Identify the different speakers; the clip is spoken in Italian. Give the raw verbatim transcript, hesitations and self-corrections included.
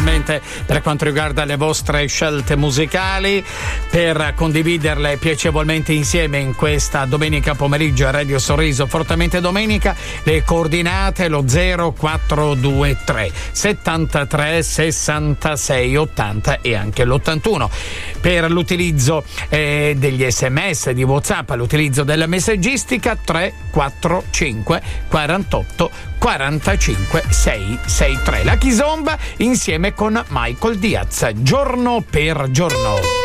Speaker 1: naturalmente per quanto riguarda le vostre scelte musicali, per condividerle piacevolmente insieme in questa domenica pomeriggio a Radio Sorriso Fortemente Domenica. Le coordinate lo zero quattro due tre settantatré sessantasei ottanta e anche l'ottantuno. Per l'utilizzo eh, degli sms di WhatsApp, l'utilizzo della messaggistica tre quattro cinque quarantotto quarantacinque seicentosessantatré. La Kizomba insieme con Michael Diaz, giorno per giorno.